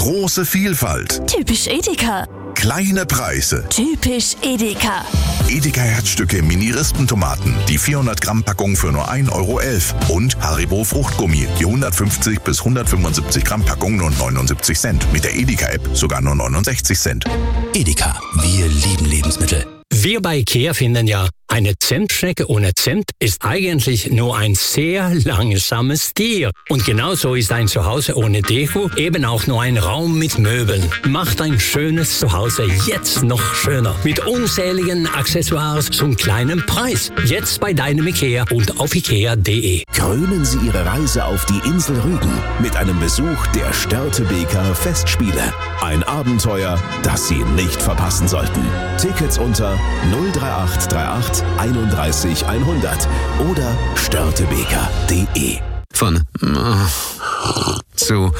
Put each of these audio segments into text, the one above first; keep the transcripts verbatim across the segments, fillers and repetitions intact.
Große Vielfalt. Typisch Edeka. Kleine Preise. Typisch Edeka. Edeka-Herzstücke Mini-Rispentomaten, die vierhundert Gramm Packung für nur ein Euro elf. Und Haribo Fruchtgummi, die hundertfünfzig bis hundertfünfundsiebzig Gramm Packung nur neunundsiebzig Cent. Mit der Edeka-App sogar nur neunundsechzig Cent. Edeka, wir lieben Lebensmittel. Wir bei IKEA finden ja, eine Zentschnecke ohne Zimt ist eigentlich nur ein sehr langsames Tier. Und genauso ist ein Zuhause ohne Deko eben auch nur ein Raum mit Möbeln. Macht ein schönes Zuhause jetzt noch schöner. Mit unzähligen Accessoires zum kleinen Preis. Jetzt bei deinem IKEA und auf ikea punkt de. Krönen Sie Ihre Reise auf die Insel Rügen mit einem Besuch der Störtebeker Festspiele. Ein Abenteuer, das Sie nicht verpassen sollten. Tickets unter null drei acht drei acht einunddreißig hundert oder störtebeker punkt de. Von zu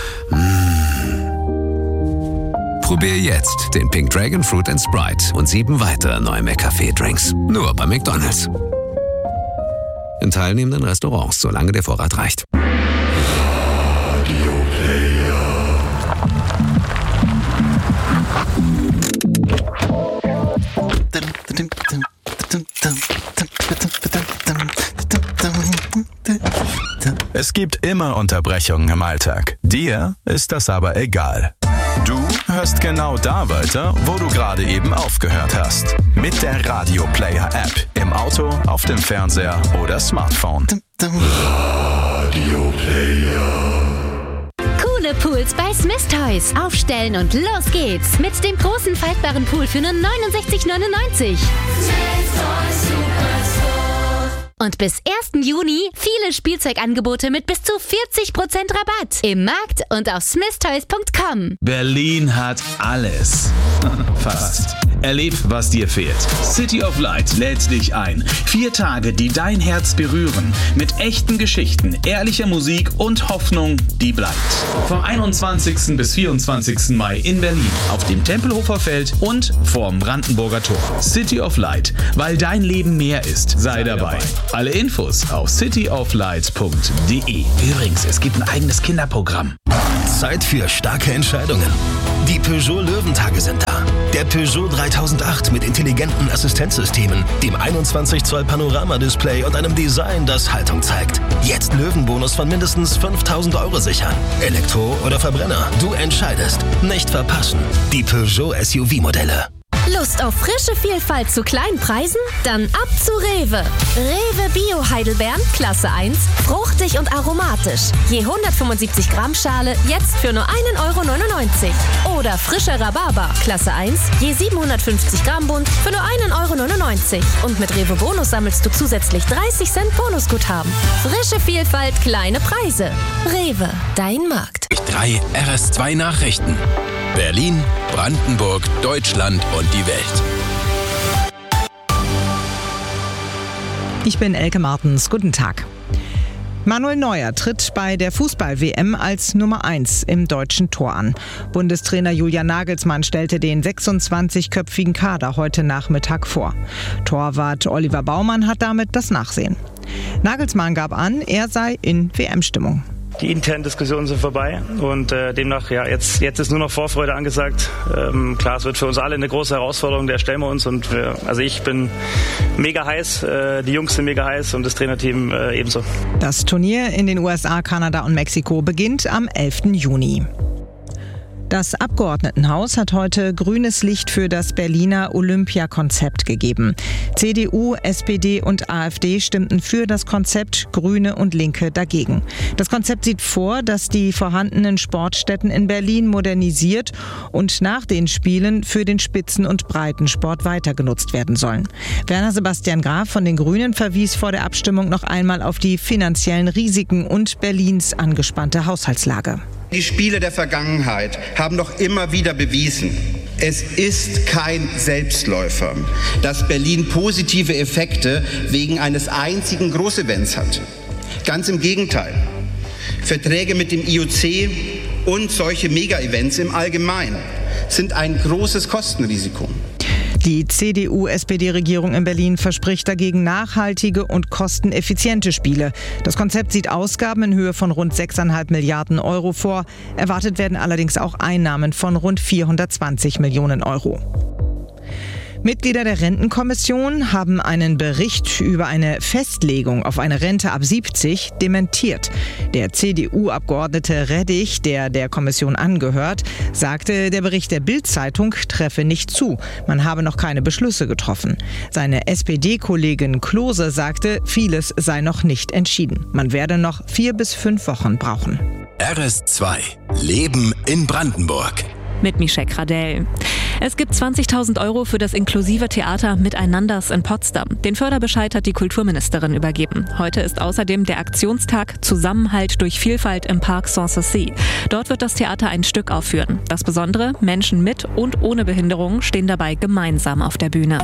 Probier jetzt den Pink Dragon Fruit and Sprite und sieben weitere neue McCafé-Drinks. Nur bei McDonald's. In teilnehmenden Restaurants, solange der Vorrat reicht. Es gibt immer Unterbrechungen im Alltag. Dir ist das aber egal. Du hörst genau da weiter, wo du gerade eben aufgehört hast. Mit der Radio Player App. Im Auto, auf dem Fernseher oder Smartphone. Radio Player. Coole Pools bei Smith Toys. Aufstellen und los geht's. Mit dem großen faltbaren Pool für nur neunundsechzig neunundneunzig. Und bis ersten Juni viele Spielzeugangebote mit bis zu vierzig Prozent Rabatt. Im Markt und auf smith toys punkt com. Berlin hat alles. Fast. Erleb, was dir fehlt. City of Light lädt dich ein. Vier Tage, die dein Herz berühren. Mit echten Geschichten, ehrlicher Musik und Hoffnung, die bleibt. Vom einundzwanzigsten bis vierundzwanzigsten Mai in Berlin. Auf dem Tempelhofer Feld und vorm Brandenburger Tor. City of Light. Weil dein Leben mehr ist. Sei dabei. Alle Infos auf city of light punkt de. Übrigens, es gibt ein eigenes Kinderprogramm. Zeit für starke Entscheidungen. Die Peugeot Löwentage sind da. Der Peugeot dreitausendacht mit intelligenten Assistenzsystemen, dem einundzwanzig Zoll Panorama-Display und einem Design, das Haltung zeigt. Jetzt Löwenbonus von mindestens fünftausend Euro sichern. Elektro oder Verbrenner, du entscheidest. Nicht verpassen. Die Peugeot S U V-Modelle. Lust auf frische Vielfalt zu kleinen Preisen? Dann ab zu Rewe. Rewe Bio Heidelbeeren, Klasse eins, fruchtig und aromatisch. Je hundertfünfundsiebzig Gramm Schale, jetzt für nur ein Euro neunundneunzig. Oder frischer Rhabarber, Klasse eins, je siebenhundertfünfzig Gramm Bund, für nur ein Euro neunundneunzig. Und mit Rewe Bonus sammelst du zusätzlich dreißig Cent Bonusguthaben. Frische Vielfalt, kleine Preise. Rewe, dein Markt. Drei R S zwei Nachrichten. Berlin, Brandenburg, Deutschland und die Welt. Ich bin Elke Martens. Guten Tag. Manuel Neuer tritt bei der Fußball-W M als Nummer eins im deutschen Tor an. Bundestrainer Julian Nagelsmann stellte den sechsundzwanzigköpfigen Kader heute Nachmittag vor. Torwart Oliver Baumann hat damit das Nachsehen. Nagelsmann gab an, er sei in W M-Stimmung. Die internen Diskussionen sind vorbei und äh, demnach, ja, jetzt, jetzt ist nur noch Vorfreude angesagt. Ähm, klar, es wird für uns alle eine große Herausforderung, der stellen wir uns und wir, also ich bin mega heiß, äh, die Jungs sind mega heiß und das Trainerteam äh, ebenso. Das Turnier in den U S A, Kanada und Mexiko beginnt am elften Juni. Das Abgeordnetenhaus hat heute grünes Licht für das Berliner Olympiakonzept gegeben. C D U, S P D und AfD stimmten für das Konzept, Grüne und Linke dagegen. Das Konzept sieht vor, dass die vorhandenen Sportstätten in Berlin modernisiert und nach den Spielen für den Spitzen- und Breitensport weiter genutzt werden sollen. Werner Sebastian Graf von den Grünen verwies vor der Abstimmung noch einmal auf die finanziellen Risiken und Berlins angespannte Haushaltslage. Die Spiele der Vergangenheit haben doch immer wieder bewiesen, es ist kein Selbstläufer, dass Berlin positive Effekte wegen eines einzigen Großevents hat. Ganz im Gegenteil. Verträge mit dem I O C und solche Mega-Events im Allgemeinen sind ein großes Kostenrisiko. Die C D U-S P D-Regierung in Berlin verspricht dagegen nachhaltige und kosteneffiziente Spiele. Das Konzept sieht Ausgaben in Höhe von rund sechs Komma fünf Milliarden Euro vor. Erwartet werden allerdings auch Einnahmen von rund vierhundertzwanzig Millionen Euro. Mitglieder der Rentenkommission haben einen Bericht über eine Festlegung auf eine Rente ab siebzig dementiert. Der C D U-Abgeordnete Reddich, der der Kommission angehört, sagte, der Bericht der Bild-Zeitung treffe nicht zu. Man habe noch keine Beschlüsse getroffen. Seine S P D-Kollegin Klose sagte, vieles sei noch nicht entschieden. Man werde noch vier bis fünf Wochen brauchen. R S zwei. Leben in Brandenburg. Mit Michelle Gradell. Es gibt zwanzigtausend Euro für das inklusive Theater Miteinanders in Potsdam. Den Förderbescheid hat die Kulturministerin übergeben. Heute ist außerdem der Aktionstag Zusammenhalt durch Vielfalt im Park Sanssouci. Dort wird das Theater ein Stück aufführen. Das Besondere, Menschen mit und ohne Behinderung stehen dabei gemeinsam auf der Bühne.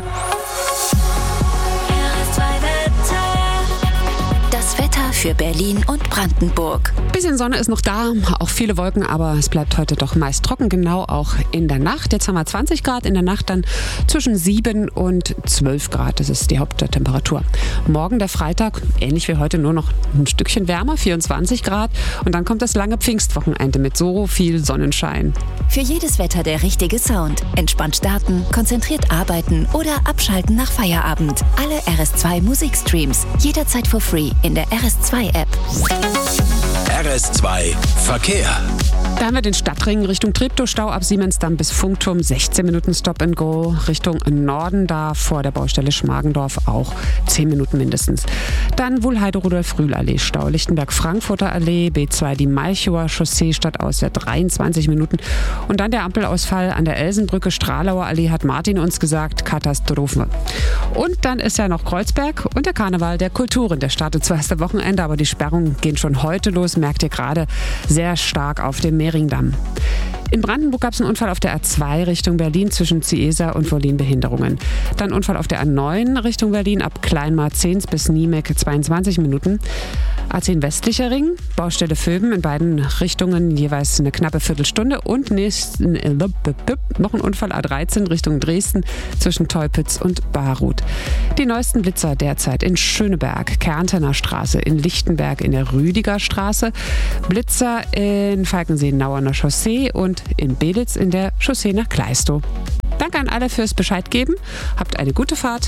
Für Berlin und Brandenburg. Bisschen Sonne ist noch da, auch viele Wolken, aber es bleibt heute doch meist trocken, genau auch in der Nacht. Jetzt haben wir zwanzig Grad, in der Nacht dann zwischen sieben und zwölf Grad, das ist die Haupttemperatur. Morgen der Freitag, ähnlich wie heute, nur noch ein Stückchen wärmer, vierundzwanzig Grad. Und dann kommt das lange Pfingstwochenende mit so viel Sonnenschein. Für jedes Wetter der richtige Sound. Entspannt starten, konzentriert arbeiten oder abschalten nach Feierabend. Alle R S zwei Musikstreams, jederzeit for free in der R S zwei App. R S zwei Verkehr. Da haben wir den Stadtring Richtung Treptow-Stau ab Siemensdamm bis Funkturm, sechzehn Minuten Stop and Go. Richtung Norden, da vor der Baustelle Schmargendorf auch zehn Minuten mindestens. Dann Wuhlheide-Rudolf-Rühl-Allee, Stau Lichtenberg-Frankfurter Allee, B zwei die Malchower Chaussee stadtauswärts dreiundzwanzig Minuten. Und dann der Ampelausfall an der Elsenbrücke, Stralauer Allee, hat Martin uns gesagt, Katastrophe. Und dann ist ja noch Kreuzberg und der Karneval der Kulturen. Der startet zwar erst am Wochenende, aber die Sperrungen gehen schon heute los, merkt ihr gerade sehr stark auf dem Mehringdamm. In Brandenburg gab es einen Unfall auf der A zwei Richtung Berlin zwischen Ciesa und Wollin-Behinderungen. Dann Unfall auf der A neun Richtung Berlin ab Kleinmarzens bis Niemek zweiundzwanzig Minuten. A zehn westlicher Ring, Baustelle Vöben in beiden Richtungen jeweils eine knappe Viertelstunde. Und nächsten, äh, noch ein Unfall A dreizehn Richtung Dresden zwischen Teupitz und Baruth. Die neuesten Blitzer derzeit in Schöneberg, Kärntener Straße, in Lichtenberg in der Rüdiger Straße, Blitzer in Falkensee-Nauerner Chaussee und in Belitz in der Chaussee nach Kleistow. Danke an alle fürs Bescheid geben. Habt eine gute Fahrt.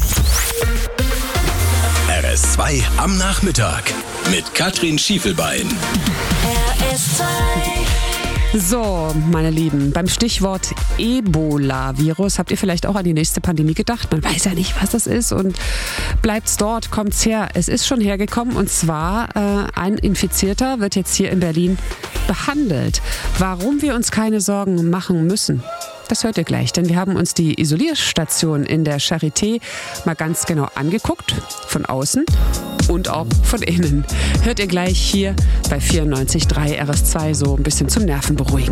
R S zwei am Nachmittag mit Katrin Schiefelbein. R S zwei. So, meine Lieben, beim Stichwort Ebola-Virus habt ihr vielleicht auch an die nächste Pandemie gedacht. Man weiß ja nicht, was das ist und bleibt's dort, kommt's her. Es ist schon hergekommen und zwar äh, ein Infizierter wird jetzt hier in Berlin behandelt. Warum wir uns keine Sorgen machen müssen, das hört ihr gleich, denn wir haben uns die Isolierstation in der Charité mal ganz genau angeguckt, von außen und auch von innen. Hört ihr gleich hier bei vierundneunzig Komma drei R S zwei, so ein bisschen zum Nervenberuhigen.